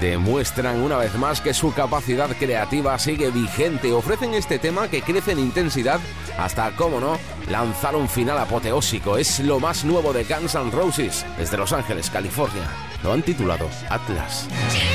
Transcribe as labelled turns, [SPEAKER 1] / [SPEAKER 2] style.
[SPEAKER 1] demuestran una vez más que su capacidad creativa sigue vigente. Ofrecen este tema que crece en intensidad hasta, cómo no, lanzar un final apoteósico. Es lo más nuevo de Guns N' Roses desde Los Ángeles, California. Lo han titulado Atlas.